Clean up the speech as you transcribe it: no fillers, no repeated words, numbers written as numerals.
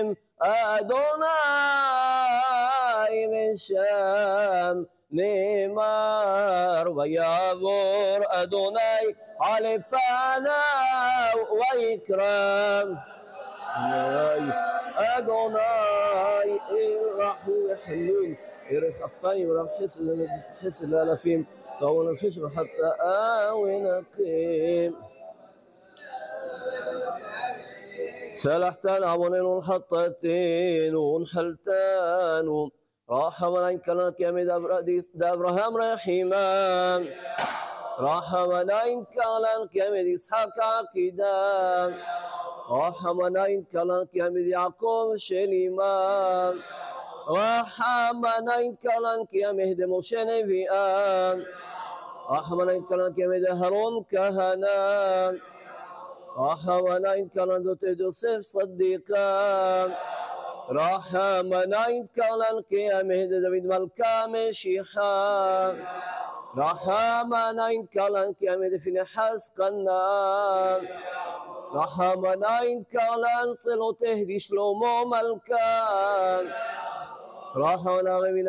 אדוני ושם נאמר ויעבור אדוני על פניו ויקרא אדוני רחום וחנון ירח אפיים ורב חסד לאלפים צעור נפש וחטאה ונקם سلحتنا عوننا حطتين ونحلتان رحمنا إن كان كامل أبراهام رحيما رحمنا إن كان كامل إسحاق عقيدا رحمنا إن كان كامل يعقوب شليما رحمنا إن كان كامل موسى نبيا رحمنا إن كان كامل هارون كهنا رحمنا إن كان يوسف صديقا رحمنا إن كان كامل داود ملكا مشيحا رحمنا إن كان كامل فينحاس قنان رحمنا إن كان صلو تهدي شلومو ملكا رحمنا من